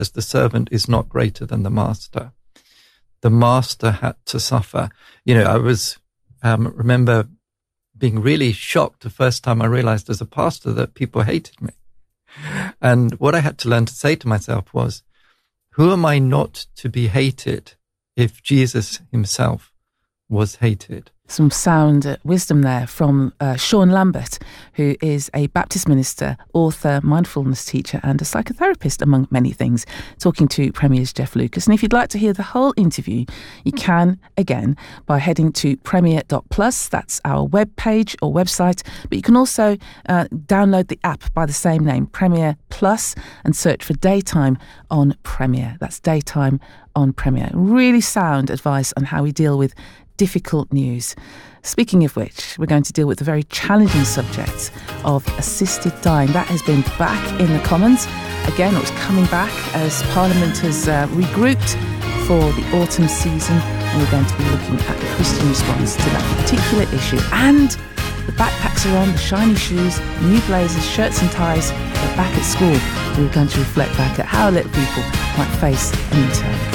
as the servant is not greater than the master. The master had to suffer. I was, remember being really shocked the first time I realized as a pastor that people hated me. And what I had to learn to say to myself was, who am I not to be hated if Jesus himself was hated? Some sound wisdom there from Sean Lambert, who is a Baptist minister, author, mindfulness teacher and a psychotherapist, among many things, talking to Premier's Jeff Lucas. And if you'd like to hear the whole interview, you can, again, by heading to premier.plus. That's our web page or website. But you can also download the app by the same name, Premier Plus, and search for Daytime on Premier. That's Daytime on Premier. Really sound advice on how we deal with difficult news. Speaking of which, we're going to deal with the very challenging subject of assisted dying. That has been back in the Commons. Again, it was coming back as Parliament has regrouped for the autumn season, and we're going to be looking at the Christian response to that particular issue. And the backpacks are on, the shiny shoes, new blazers, shirts and ties. They're back at school. We're going to reflect back at how little people might face a new term.